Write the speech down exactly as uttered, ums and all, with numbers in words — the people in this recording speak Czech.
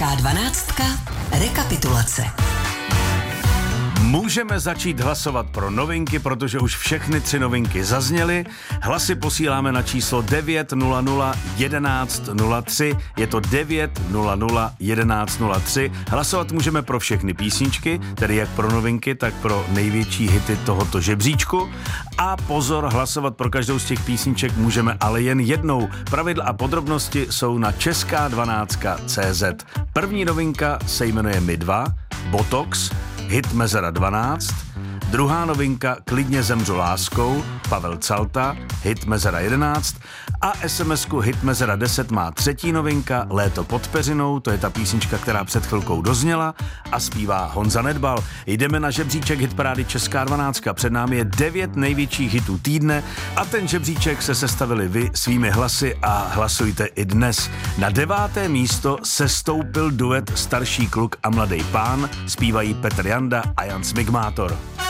Česká dvanáctka. Rekapitulace. Můžeme začít hlasovat pro novinky, protože už všechny tři novinky zazněly. Hlasy posíláme na číslo devět nula nula jedenáct nula tři. Je to devět nula nula jedenáct nula tři. Hlasovat můžeme pro všechny písničky, tedy jak pro novinky, tak pro největší hity tohoto žebříčku. A pozor, hlasovat pro každou z těch písniček můžeme ale jen jednou. Pravidla a podrobnosti jsou na česká dvanáctka tečka cé zet. První novinka se jmenuje My dva, Botox, hit Mezera dvanáct, druhá novinka Klidně zemřu láskou, Pavel Calta, hit Mezera jedenáct a es em esku hit Mezera deset má třetí novinka Léto pod peřinou, to je ta písnička, která před chvilkou dozněla a zpívá Honza Nedbal. Jdeme na žebříček hitparády Česká dvanáctka, před námi je devět největších hitů týdne a ten žebříček se sestavili vy svými hlasy a hlasujte i dnes. Na deváté místo sestoupil duet Starší kluk a mladý pán, zpívají Petr Janda a Jan Smigmátor.